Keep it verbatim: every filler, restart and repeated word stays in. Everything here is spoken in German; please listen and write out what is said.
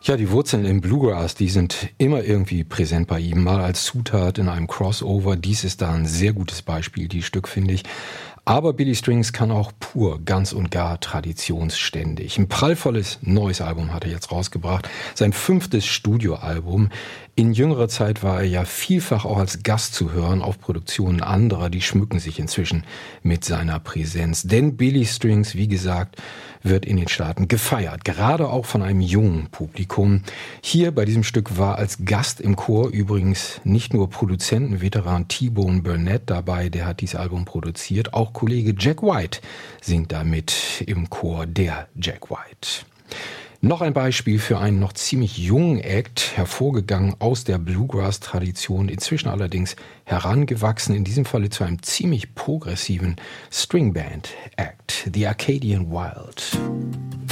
Ja, die Wurzeln im Bluegrass, die sind immer irgendwie präsent bei ihm, mal als Zutat in einem Crossover. Dies ist da ein sehr gutes Beispiel, die Stück, finde ich. Aber Billy Strings kann auch pur, ganz und gar traditionsständig. Ein prallvolles neues Album hat er jetzt rausgebracht, sein fünftes Studioalbum. In jüngerer Zeit war er ja vielfach auch als Gast zu hören auf Produktionen anderer, die schmücken sich inzwischen mit seiner Präsenz. Denn Billy Strings, wie gesagt, wird in den Staaten gefeiert, gerade auch von einem jungen Publikum. Hier bei diesem Stück war als Gast im Chor übrigens nicht nur Produzentenveteran T-Bone Burnett dabei, der hat dieses Album produziert, auch Kollege Jack White singt da mit im Chor, der Jack White. Noch ein Beispiel für einen noch ziemlich jungen Act, hervorgegangen aus der Bluegrass-Tradition, inzwischen allerdings herangewachsen, in diesem Falle zu einem ziemlich progressiven Stringband-Act, The Acadian Wild.